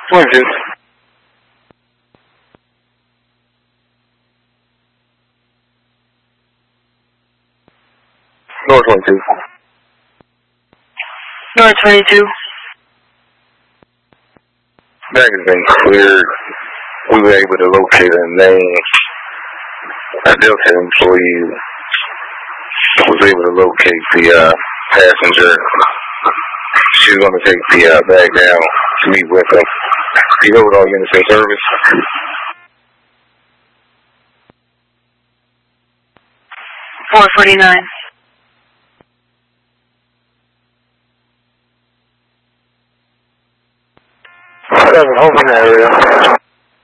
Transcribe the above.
22. North 22. North 22. Bag has been cleared. We were able to locate a name. A Delta employee was able to locate the passenger. She's going to take the bag down to meet with him. You know, with all units in service. 449. Home in the area.